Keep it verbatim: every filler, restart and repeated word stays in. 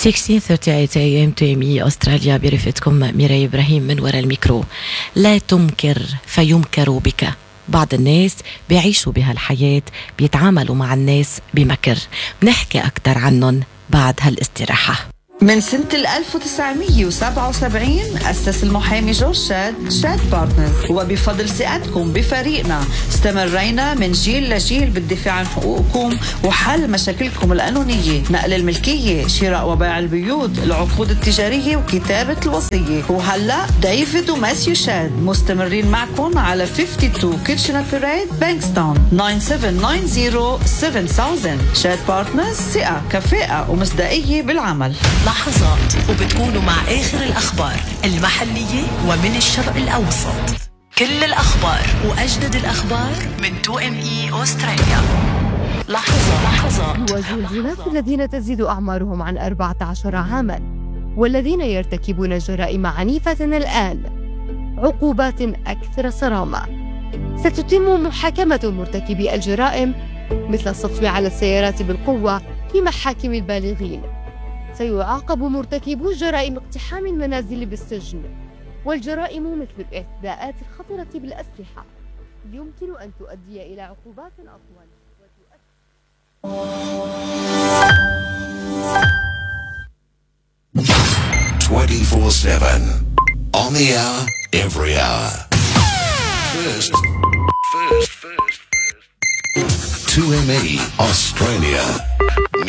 ستة عشر ثلاثة وثلاثين اي ام تو ام اي استراليا، برفقتكم ميراي ابراهيم من وراء الميكرو. لا تمكر فيمكر بك. بعض الناس بيعيشوا بهالحياة، بيتعاملوا مع الناس بمكر. بنحكي أكتر عنهم بعد هالاستراحة. من سنة ألف وتسعمية وسبعة وسبعين أسس المحامي جورج شاد شاد بارتنرز، وبفضل ثقتكم بفريقنا استمرينا من جيل لجيل بالدفاع عن حقوقكم وحل مشاكلكم القانونية، نقل الملكية، شراء وبيع البيوت، العقود التجارية وكتابة الوصية. وهلأ ديفيد وماسيو شاد مستمرين معكم على خمسة وخمسين كيتشنر بيريد بانكستون تسعة سبعة تسعة صفر سبعة ألف. شاد بارتنرز، ثقة كفاءة ومصداقية بالعمل. لحظات وبتكونوا مع آخر الأخبار المحلية ومن الشرق الأوسط. كل الأخبار وأجدد الأخبار من تو ام اي أستراليا. لحظة لحظات. يواجه الجنات الذين تزيد أعمارهم عن أربعة عشر عاما والذين يرتكبون جرائم عنيفة الآن عقوبات أكثر صرامة. ستتم محاكمة مرتكبي الجرائم مثل السطو على السيارات بالقوة في محاكم البالغين. سيعاقب مرتكبو جرائم اقتحام المنازل بالسجن، والجرائم مثل الاعتداءات الخطرة بالأسلحة يمكن أن تؤدي إلى عقوبات أطول. twenty-four seven on the hour, every hour. First, first, first, first. two M E Australia.